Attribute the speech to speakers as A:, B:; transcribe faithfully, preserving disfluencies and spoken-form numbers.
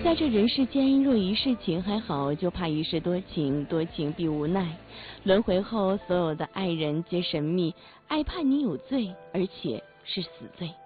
A: 在这人世间，若一世情还好，就怕一世多情，多情必无奈。轮回后，所有的爱人皆神秘，爱怕你有罪，而且是死罪。